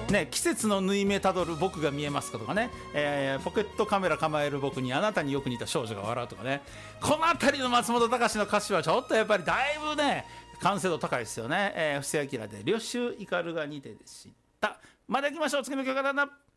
ね、季節の縫い目たどる僕が見えますかとかね、ポケットカメラ構える僕にあなたによく似た少女が笑うとかね、この辺りの松本隆の歌詞はちょっとやっぱりだいぶね完成度高いですよね。布施明で旅愁イカルが似てでした。まだ行きましょう。次の曲はなんだ。